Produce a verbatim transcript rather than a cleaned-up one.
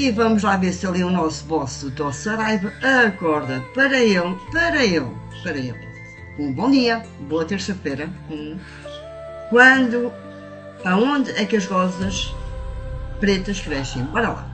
E vamos lá ver se ali o nosso boss, o Tó Saraiva, acorda para ele, para ele, para ele. Um bom dia, boa terça-feira. Hum. Quando, aonde é que as rosas pretas crescem? Bora lá.